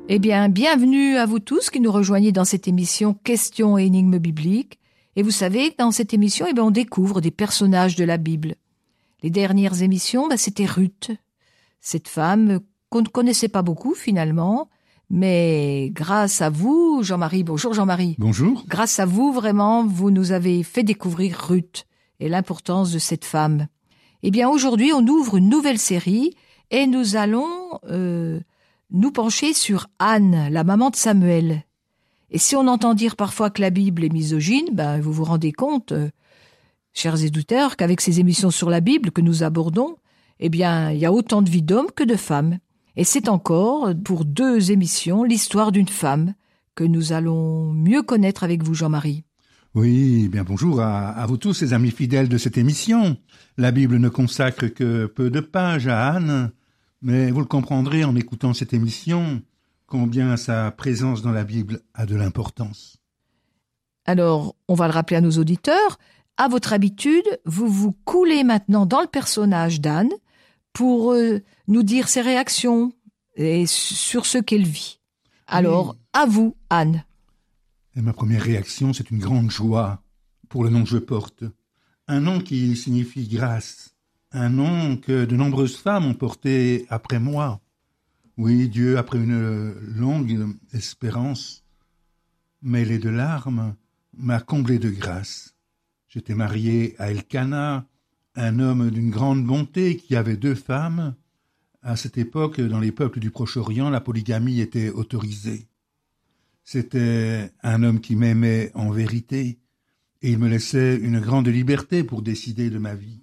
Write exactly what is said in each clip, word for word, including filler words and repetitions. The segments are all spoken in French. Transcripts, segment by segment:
Eh bien, bienvenue à vous tous qui nous rejoignez dans cette émission Questions et énigmes bibliques. Et vous savez, dans cette émission, eh bien, on découvre des personnages de la Bible. Les dernières émissions, bah, c'était Ruth, cette femme qu'on ne connaissait pas beaucoup finalement, mais grâce à vous, Jean-Marie, bonjour Jean-Marie. Bonjour. Grâce à vous, vraiment, vous nous avez fait découvrir Ruth et l'importance de cette femme. Eh bien, aujourd'hui, on ouvre une nouvelle série et nous allons euh, nous pencher sur Anne, la maman de Samuel. Et si on entend dire parfois que la Bible est misogyne, ben, vous vous rendez compte, euh, chers éditeurs, qu'avec ces émissions sur la Bible que nous abordons, eh bien, il y a autant de vies d'hommes que de femmes. Et c'est encore, pour deux émissions, l'histoire d'une femme que nous allons mieux connaître avec vous, Jean-Marie. Oui, bien bonjour à, à vous tous, les amis fidèles de cette émission. La Bible ne consacre que peu de pages à Anne, mais vous le comprendrez en écoutant cette émission, combien sa présence dans la Bible a de l'importance. Alors, on va le rappeler à nos auditeurs, à votre habitude, vous vous coulez maintenant dans le personnage d'Anne pour euh, nous dire ses réactions et sur ce qu'elle vit. Alors, oui. À vous, Anne. Et ma première réaction, c'est une grande joie pour le nom que je porte. Un nom qui signifie grâce. Un nom que de nombreuses femmes ont porté après moi. Oui, Dieu, après une longue espérance, mêlée de larmes, m'a comblé de grâce. J'étais marié à Elkana, un homme d'une grande bonté qui avait deux femmes. À cette époque, dans les peuples du Proche-Orient, la polygamie était autorisée. C'était un homme qui m'aimait en vérité, et il me laissait une grande liberté pour décider de ma vie.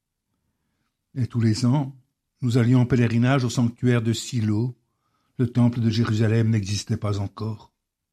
Et tous les ans, nous allions en pèlerinage au sanctuaire de Silo. Le temple de Jérusalem n'existait pas encore.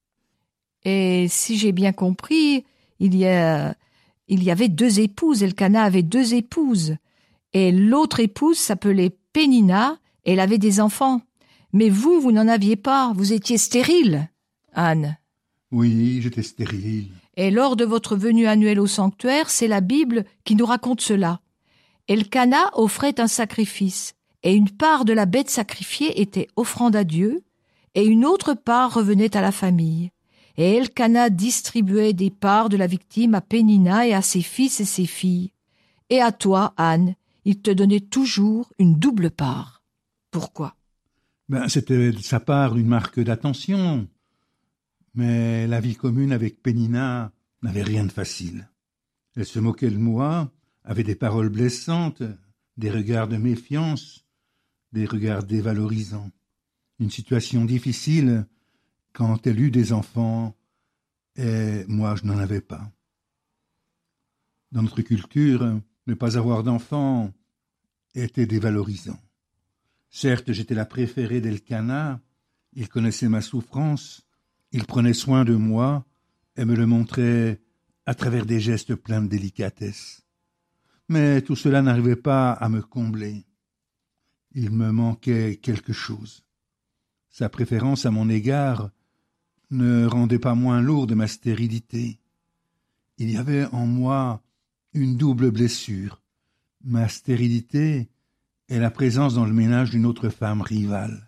Et si j'ai bien compris, il y a, il y avait deux épouses. Elkana avait deux épouses. Et l'autre épouse s'appelait Pénina, et elle avait des enfants. Mais vous, vous n'en aviez pas. Vous étiez stérile, Anne. Oui, j'étais stérile. Et lors de votre venue annuelle au sanctuaire, c'est la Bible qui nous raconte cela. Elkana offrait un sacrifice, et une part de la bête sacrifiée était offrande à Dieu, et une autre part revenait à la famille. Et Elkana distribuait des parts de la victime à Pénina et à ses fils et ses filles. Et à toi, Anne, il te donnait toujours une double part. Pourquoi ? Ben, c'était de sa part une marque d'attention. Mais la vie commune avec Pénina n'avait rien de facile. Elle se moquait de moi, avait des paroles blessantes, des regards de méfiance, des regards dévalorisants. Une situation difficile quand elle eut des enfants, et moi je n'en avais pas. Dans notre culture, ne pas avoir d'enfants était dévalorisant. Certes, j'étais la préférée d'Elkana, il connaissait ma souffrance, il prenait soin de moi et me le montrait à travers des gestes pleins de délicatesse. Mais tout cela n'arrivait pas à me combler. Il me manquait quelque chose. Sa préférence à mon égard ne rendait pas moins lourde ma stérilité. Il y avait en moi une double blessure, ma stérilité et la présence dans le ménage d'une autre femme rivale.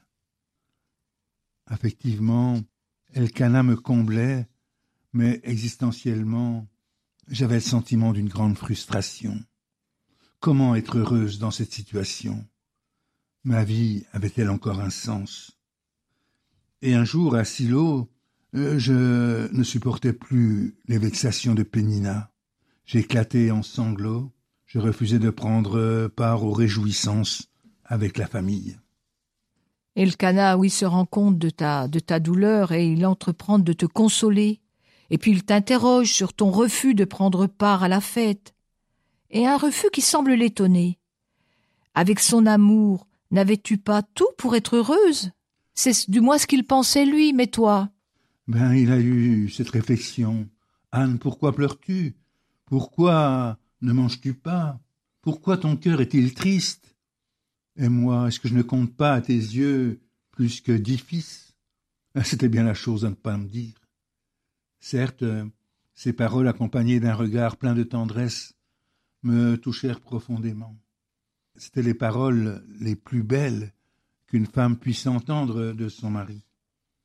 Affectivement, Elkana me comblait, mais existentiellement, j'avais le sentiment d'une grande frustration. Comment être heureuse dans cette situation ? Ma vie avait-elle encore un sens ? Et un jour, à Silo, je ne supportais plus les vexations de Pénina. J'éclatais en sanglots, je refusais de prendre part aux réjouissances avec la famille. Elkana, oui, se rend compte de ta, de ta douleur et il entreprend de te consoler. Et puis il t'interroge sur ton refus de prendre part à la fête. Et un refus qui semble l'étonner. Avec son amour, n'avais-tu pas tout pour être heureuse ? C'est du moins ce qu'il pensait lui, mais toi ? Ben, il a eu cette réflexion. Anne, pourquoi pleures-tu ? Pourquoi ne manges-tu pas ? Pourquoi ton cœur est-il triste ? Et moi, est-ce que je ne compte pas à tes yeux plus que dix fils ? C'était bien la chose à ne pas me dire. Certes, ces paroles accompagnées d'un regard plein de tendresse me touchèrent profondément. C'étaient les paroles les plus belles qu'une femme puisse entendre de son mari.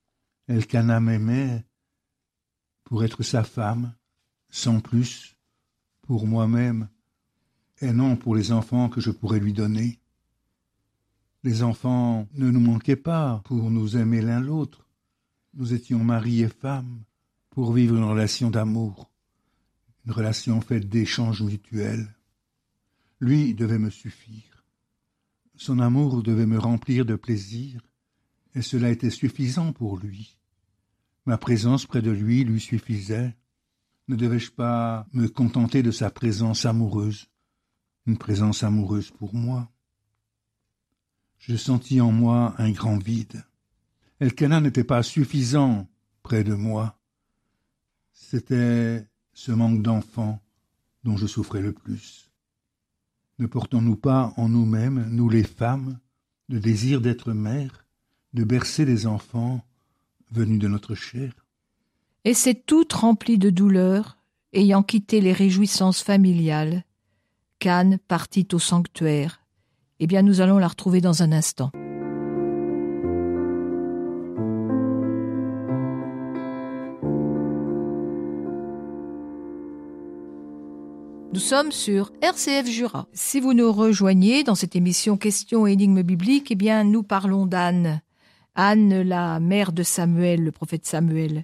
Elkana m'aimait pour être sa femme, sans plus, pour moi-même, et non pour les enfants que je pourrais lui donner. Les enfants ne nous manquaient pas pour nous aimer l'un l'autre. Nous étions mari et femme pour vivre une relation d'amour, une relation faite d'échanges mutuels. Lui devait me suffire. Son amour devait me remplir de plaisir, et cela était suffisant pour lui. Ma présence près de lui lui suffisait. Ne devais-je pas me contenter de sa présence amoureuse, une présence amoureuse pour moi? Je sentis en moi un grand vide. Elkana n'était pas suffisant près de moi. C'était ce manque d'enfant dont je souffrais le plus. Ne portons-nous pas en nous-mêmes, nous les femmes, le désir d'être mères, de bercer des enfants venus de notre chair? Et c'est toute remplie de douleur, ayant quitté les réjouissances familiales, qu'Anne partit au sanctuaire. Eh bien, nous allons la retrouver dans un instant. Nous sommes sur R C F Jura. Si vous nous rejoignez dans cette émission Questions et énigmes bibliques, eh bien, nous parlons d'Anne. Anne, la mère de Samuel, le prophète Samuel.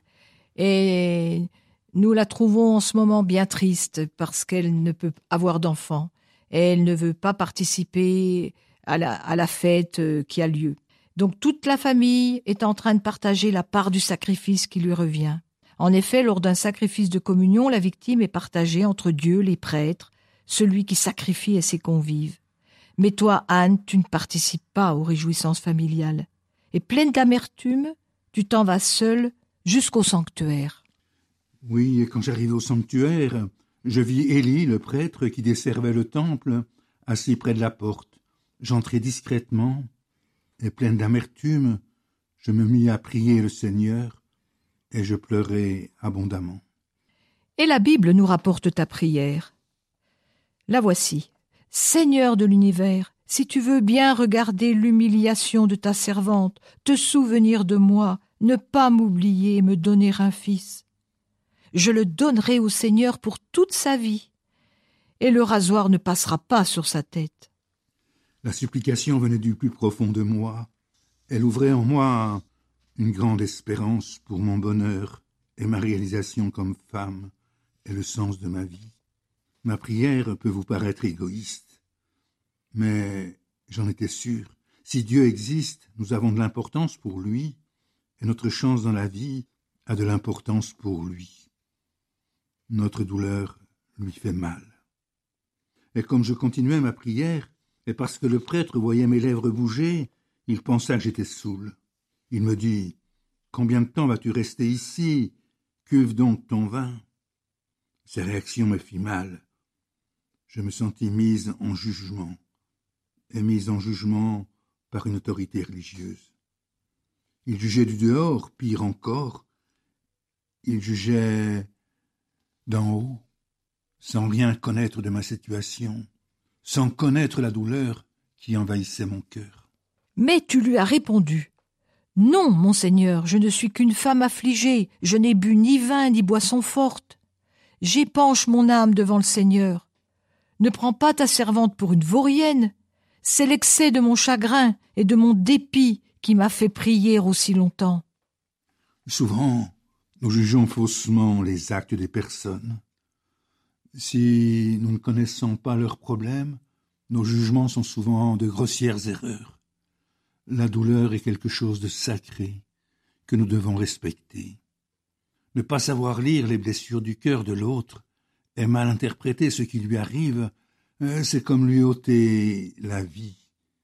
Et nous la trouvons en ce moment bien triste parce qu'elle ne peut avoir d'enfant. Elle ne veut pas participer à la, à la fête qui a lieu. Donc toute la famille est en train de partager la part du sacrifice qui lui revient. En effet, lors d'un sacrifice de communion, la victime est partagée entre Dieu, les prêtres, celui qui sacrifie et ses convives. Mais toi, Anne, tu ne participes pas aux réjouissances familiales. Et pleine d'amertume, tu t'en vas seule jusqu'au sanctuaire. Oui, et quand j'arrivai au sanctuaire, je vis Élie, le prêtre, qui desservait le temple, assis près de la porte. J'entrai discrètement, et pleine d'amertume, je me mis à prier le Seigneur, et je pleurai abondamment. Et la Bible nous rapporte ta prière. La voici. Seigneur de l'univers, si tu veux bien regarder l'humiliation de ta servante, te souvenir de moi, ne pas m'oublier et me donner un fils. Je le donnerai au Seigneur pour toute sa vie, et le rasoir ne passera pas sur sa tête. La supplication venait du plus profond de moi. Elle ouvrait en moi une grande espérance pour mon bonheur et ma réalisation comme femme et le sens de ma vie. Ma prière peut vous paraître égoïste, mais j'en étais sûr. Si Dieu existe, nous avons de l'importance pour lui, et notre chance dans la vie a de l'importance pour lui. Notre douleur lui fait mal. Et comme je continuais ma prière, et parce que le prêtre voyait mes lèvres bouger, il pensa que j'étais saoul. Il me dit « Combien de temps vas-tu rester ici? Cuve donc ton vin. » Ces réactions me firent mal. Je me sentis mise en jugement, et mise en jugement par une autorité religieuse. Il jugeait du dehors, pire encore, il jugeait d'en haut, sans rien connaître de ma situation, sans connaître la douleur qui envahissait mon cœur. Mais tu lui as répondu. Non, mon Seigneur, je ne suis qu'une femme affligée, je n'ai bu ni vin ni boisson forte. J'épanche mon âme devant le Seigneur. Ne prends pas ta servante pour une vaurienne. C'est l'excès de mon chagrin et de mon dépit qui m'a fait prier aussi longtemps. Souvent, nous jugeons faussement les actes des personnes. Si nous ne connaissons pas leurs problèmes, nos jugements sont souvent de grossières erreurs. La douleur est quelque chose de sacré que nous devons respecter. Ne pas savoir lire les blessures du cœur de l'autre et mal interpréter ce qui lui arrive, c'est comme lui ôter la vie.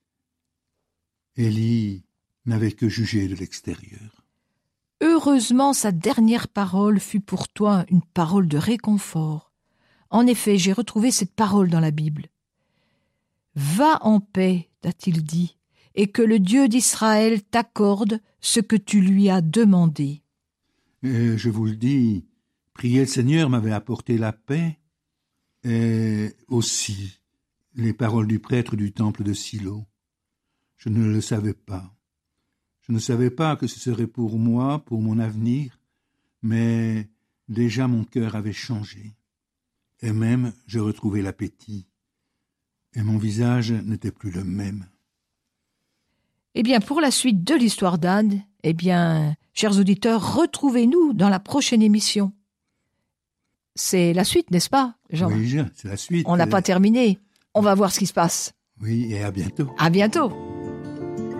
Élie n'avait que jugé de l'extérieur. Heureusement, sa dernière parole fut pour toi une parole de réconfort. En effet, j'ai retrouvé cette parole dans la Bible. « Va en paix, t'a-t-il dit, et que le Dieu d'Israël t'accorde ce que tu lui as demandé. » Et je vous le dis, prier le Seigneur m'avait apporté la paix, et aussi les paroles du prêtre du temple de Silo. Je ne le savais pas. Je ne savais pas que ce serait pour moi, pour mon avenir, mais déjà mon cœur avait changé. Et même je retrouvais l'appétit. Et mon visage n'était plus le même. Eh bien, pour la suite de l'histoire d'Anne, eh bien, chers auditeurs, retrouvez-nous dans la prochaine émission. C'est la suite, n'est-ce pas, Jean? Oui, c'est la suite. On n'a pas terminé. On va voir ce qui se passe. Oui, et à bientôt. À bientôt.